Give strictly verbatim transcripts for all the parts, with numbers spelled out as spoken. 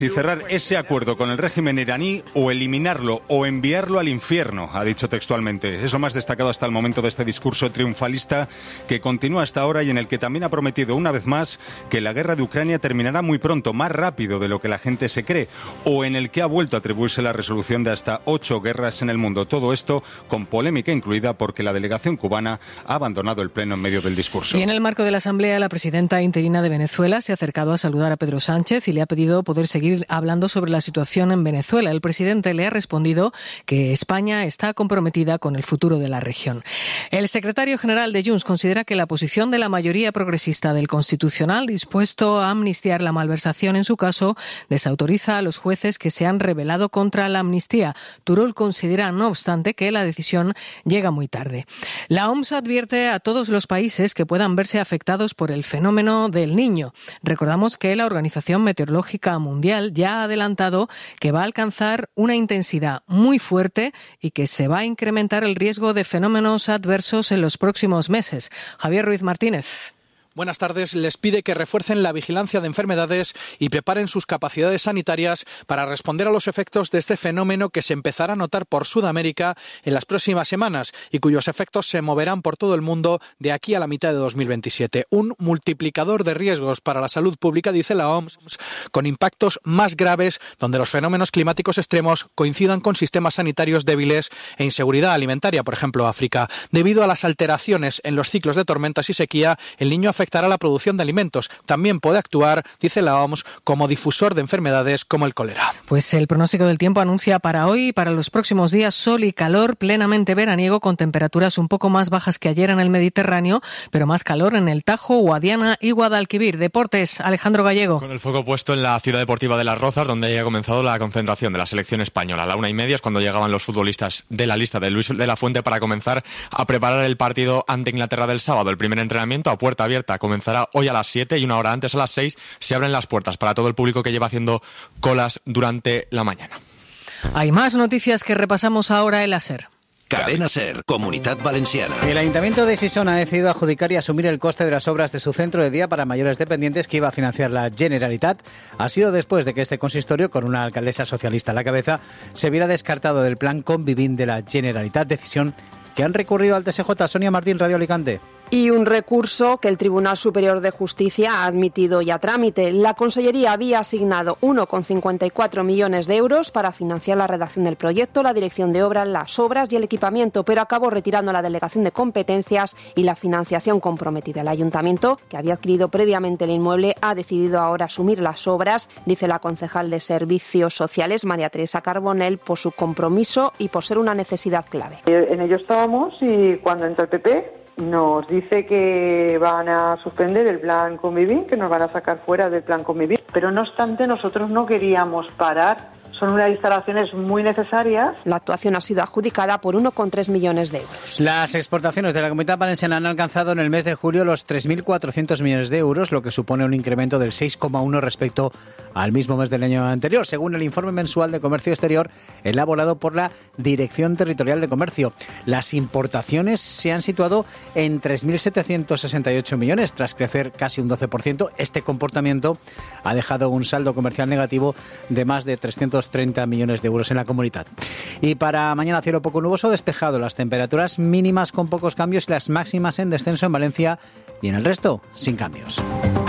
Y cerrar ese acuerdo con el régimen iraní o eliminarlo o enviarlo al infierno, ha dicho textualmente. Es lo más destacado hasta el momento de este discurso triunfalista que continúa hasta ahora y en el que también ha prometido una vez más que la guerra de Ucrania terminará muy pronto, más rápido de lo que la gente se cree, o en el que ha vuelto a atribuirse la resolución de hasta ocho guerras en el mundo. Todo esto con polémica incluida porque la delegación cubana ha abandonado el pleno en medio del discurso. Y en el marco de la Asamblea, la presidenta interina de Venezuela se ha acercado a saludar a Pedro Sánchez y le ha pedido poder seguir hablando sobre la situación en Venezuela. El presidente le ha respondido que España está comprometida con el futuro de la región. El secretario general de Junts considera que la posición de la mayoría progresista del Constitucional, dispuesto a amnistiar la malversación en su caso, desautoriza a los jueces que se han rebelado contra la amnistía. Turull considera, no obstante, que la decisión llega muy tarde. La O M S advierte a todos los países que puedan verse afectados por el fenómeno del Niño. Recordamos que la Organización Meteorológica Mundial ya ha adelantado que va a alcanzar una intensidad muy fuerte y que se va a incrementar el riesgo de fenómenos adversos en los próximos meses. Javier Ruiz Martínez. Buenas tardes. Les pide que refuercen la vigilancia de enfermedades y preparen sus capacidades sanitarias para responder a los efectos de este fenómeno que se empezará a notar por Sudamérica en las próximas semanas y cuyos efectos se moverán por todo el mundo de aquí a la mitad de dos mil veintisiete. Un multiplicador de riesgos para la salud pública, dice la O M S, con impactos más graves donde los fenómenos climáticos extremos coincidan con sistemas sanitarios débiles e inseguridad alimentaria, por ejemplo, África. Debido a las alteraciones en los ciclos de tormentas y sequía, el Niño afectará la producción de alimentos. También puede actuar, dice la O M S, como difusor de enfermedades como el cólera. Pues el pronóstico del tiempo anuncia para hoy y para los próximos días sol y calor plenamente veraniego con temperaturas un poco más bajas que ayer en el Mediterráneo, pero más calor en el Tajo, Guadiana y Guadalquivir. Deportes, Alejandro Gallego. Con el foco puesto en la ciudad deportiva de Las Rozas, donde ha comenzado la concentración de la selección española. A la una y media es cuando llegaban los futbolistas de la lista de Luis de la Fuente para comenzar a preparar el partido ante Inglaterra del sábado. El primer entrenamiento a puerta abierta comenzará hoy a las siete y una hora antes, a las seis, se abren las puertas para todo el público que lleva haciendo colas durante la mañana. Hay más noticias que repasamos ahora en la SER. Cadena SER, Comunitat Valenciana. El Ayuntamiento de Sison ha decidido adjudicar y asumir el coste de las obras de su centro de día para mayores dependientes que iba a financiar la Generalitat. Ha sido después de que este consistorio, con una alcaldesa socialista a la cabeza, se viera descartado del plan Convivint de la Generalitat, decisión que han recurrido al T S J. Sonia Martín, Radio Alicante. Y un recurso que el Tribunal Superior de Justicia ha admitido ya a trámite. La Consellería había asignado uno coma cincuenta y cuatro millones de euros para financiar la redacción del proyecto, la dirección de obras, las obras y el equipamiento, pero acabó retirando la delegación de competencias y la financiación comprometida. El Ayuntamiento, que había adquirido previamente el inmueble, ha decidido ahora asumir las obras, dice la concejal de Servicios Sociales, María Teresa Carbonell, por su compromiso y por ser una necesidad clave. En ello estábamos y cuando entró el P P nos dice que van a suspender el plan Convivint, que nos van a sacar fuera del plan Convivint, pero no obstante nosotros no queríamos parar. Son unas instalaciones muy necesarias. La actuación ha sido adjudicada por uno coma tres millones de euros. Las exportaciones de la Comunidad Valenciana han alcanzado en el mes de julio los tres mil cuatrocientos millones de euros, lo que supone un incremento del seis coma uno respecto al mismo mes del año anterior, según el informe mensual de Comercio Exterior elaborado por la Dirección Territorial de Comercio. Las importaciones se han situado en tres mil setecientos sesenta y ocho millones, tras crecer casi un doce por ciento. Este comportamiento ha dejado un saldo comercial negativo de más de trescientos treinta millones de euros en la comunidad. Y para mañana, cielo poco nuboso, despejado, las temperaturas mínimas con pocos cambios y las máximas en descenso en Valencia y en el resto sin cambios.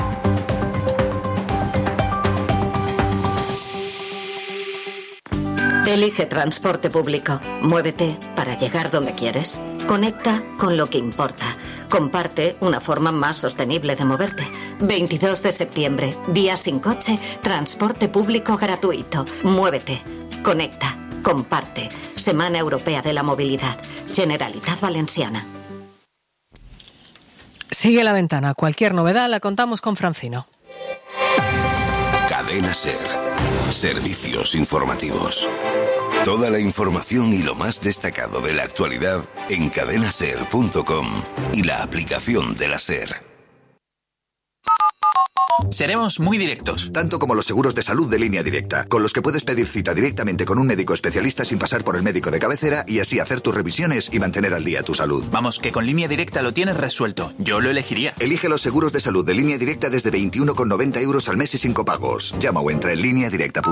Elige transporte público. Muévete para llegar donde quieres. Conecta con lo que importa. Comparte una forma más sostenible de moverte. veintidós de septiembre, día sin coche, transporte público gratuito. Muévete, conecta, comparte. Semana Europea de la Movilidad. Generalitat Valenciana. Sigue la ventana. Cualquier novedad la contamos con Francino. Cadena SER. Servicios informativos. Toda la información y lo más destacado de la actualidad en cadena ser punto com y la aplicación de la SER. Seremos muy directos. Tanto como los seguros de salud de Línea Directa, con los que puedes pedir cita directamente con un médico especialista sin pasar por el médico de cabecera y así hacer tus revisiones y mantener al día tu salud. Vamos, que con Línea Directa lo tienes resuelto. Yo lo elegiría. Elige los seguros de salud de Línea Directa desde veintiuno con noventa euros al mes y sin copagos. Llama o entra en línea directa punto com.